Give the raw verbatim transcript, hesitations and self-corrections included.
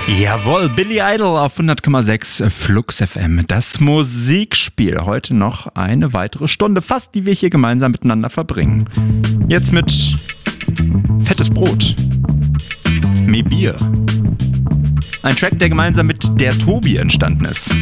Jawohl, Billy Idol auf hundert Komma sechs Flux F M. Das Musikspiel. Heute noch eine weitere Stunde, fast, die wir hier gemeinsam miteinander verbringen. Jetzt mit Fettes Brot. Me Bier. Ein Track, der gemeinsam mit der Tobi entstanden ist.